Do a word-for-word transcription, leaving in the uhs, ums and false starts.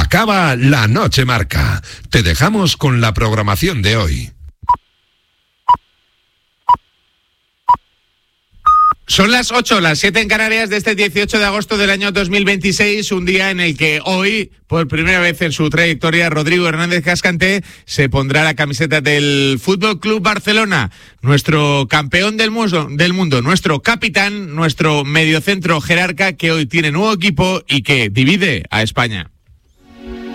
Acaba la Noche Marca. Te dejamos con la programación de hoy. Son las ocho, las siete en Canarias de este dieciocho de agosto del año dos mil veintiséis, un día en el que hoy, por primera vez en su trayectoria, Rodrigo Hernández Cascante se pondrá la camiseta del Fútbol Club Barcelona, nuestro campeón del mundo, del mundo, nuestro capitán, nuestro mediocentro jerarca que hoy tiene nuevo equipo y que divide a España.